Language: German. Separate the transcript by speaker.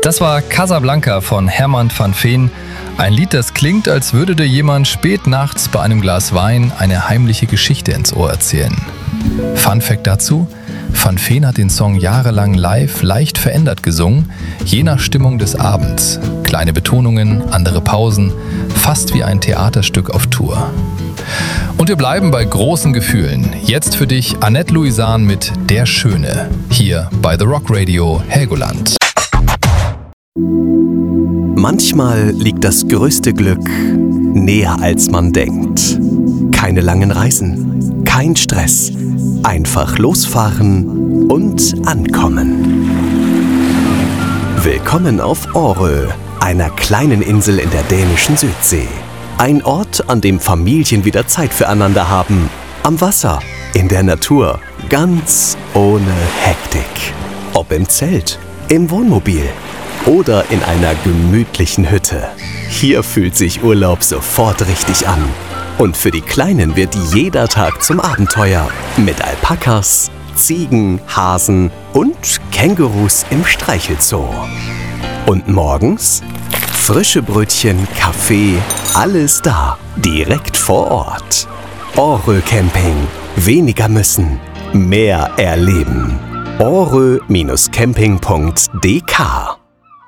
Speaker 1: Das war Casablanca von Herman van Veen. Ein Lied, das klingt, als würde dir jemand spät nachts bei einem Glas Wein eine heimliche Geschichte ins Ohr erzählen. Fun Fact dazu: Van Veen hat den Song jahrelang live leicht verändert gesungen, je nach Stimmung des Abends. Kleine Betonungen, andere Pausen, fast wie ein Theaterstück auf Tour. Und wir bleiben bei großen Gefühlen. Jetzt für dich Annette Louisan mit Der Schöne, hier bei The Rock Radio Helgoland.
Speaker 2: Manchmal liegt das größte Glück näher als man denkt. Keine langen Reisen, kein Stress, einfach losfahren und ankommen. Willkommen auf Årö, einer kleinen Insel in der dänischen Südsee. Ein Ort, an dem Familien wieder Zeit füreinander haben. Am Wasser, in der Natur, ganz ohne Hektik. Ob im Zelt, im Wohnmobil oder in einer gemütlichen Hütte. Hier fühlt sich Urlaub sofort richtig an. Und für die Kleinen wird jeder Tag zum Abenteuer. Mit Alpakas, Ziegen, Hasen und Kängurus im Streichelzoo. Und morgens? Frische Brötchen, Kaffee, alles da, direkt vor Ort. Årö Camping. Weniger müssen, mehr erleben. årö-camping.dk